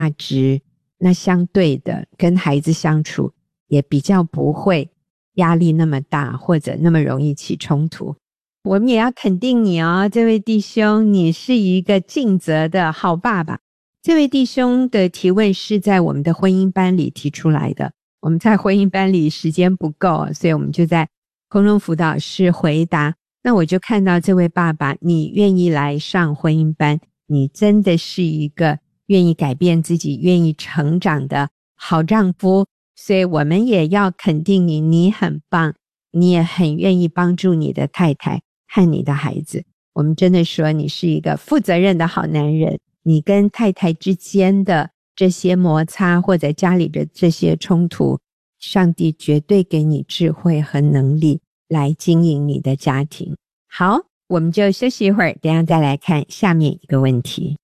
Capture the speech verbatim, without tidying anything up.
值，那相对的跟孩子相处也比较不会压力那么大，或者那么容易起冲突。我们也要肯定你哦，这位弟兄，你是一个尽责的好爸爸。这位弟兄的提问是在我们的婚姻班里提出来的，我们在婚姻班里时间不够，所以我们就在空中辅导室回答。那我就看到这位爸爸，你愿意来上婚姻班，你真的是一个愿意改变自己、愿意成长的好丈夫，所以我们也要肯定你，你很棒，你也很愿意帮助你的太太和你的孩子。我们真的说你是一个负责任的好男人，你跟太太之间的这些摩擦或者家里的这些冲突，上帝绝对给你智慧和能力来经营你的家庭。好，我们就休息一会儿，等一下再来看下面一个问题。